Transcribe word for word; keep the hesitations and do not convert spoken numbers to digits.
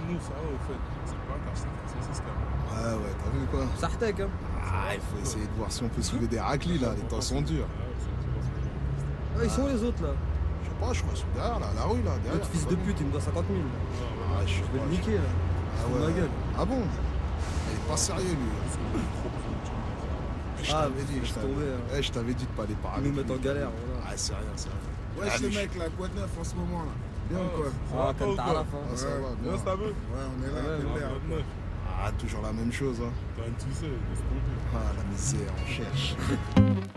nous, ça, au fait, c'est pas un cache, c'est ce qu'il Ouais, ouais, t'as vu quoi? Sartek, hein. Ah, il faut essayer de voir si on peut soulever des raclis là, les temps sont durs. Ah, ils sont où les autres là? Je sais pas, je crois qu'ils sont derrière là, la rue là, derrière. L'autre fils de pute, il me doit cinquante mille. Ah, je sais Je vais pas, le je- niquer là. Ah Fous de ouais. ma gueule. Ah bon? Il est pas sérieux lui. Je Ah, t'avais dit, laisse je t'avais tomber, hein. eh, je t'avais dit de pas aller par Ils avec nous mettent lui. en galère, voilà. Ah, c'est rien, c'est rien. Ouais, Allez, les mecs là, quoi de neuf en ce moment là? Bien ou quoi? Ah, comme t'as à la Ah, fin. ça va, bien. Bien, ça veut. Ouais, on est là, Ouais, on est là. Ah, toujours la même chose, hein. T'as un tissé, laisse tomber. Ah, la misère, on cherche.